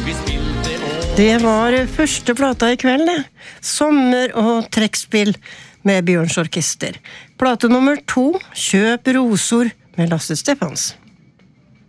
Det var første plata I kveld, det. Sommer og trekkspill med Bjørns Orkester. Plate nummer 2, Kjøp rosor med Lasse Stefans.